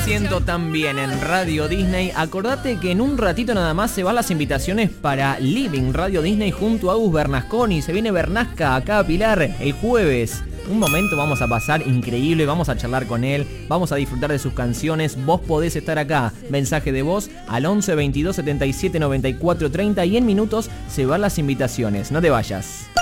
siento tan bien en Radio Disney. Acordate que en un ratito nada más se van las invitaciones para Living Radio Disney junto a Agus Bernasconi. Se viene Bernasca acá a Pilar el jueves. Un momento vamos a pasar increíble, vamos a charlar con él, vamos a disfrutar de sus canciones. Vos podés estar acá, mensaje de voz al 11 22 77 94 30 y en minutos se van las invitaciones. No te vayas.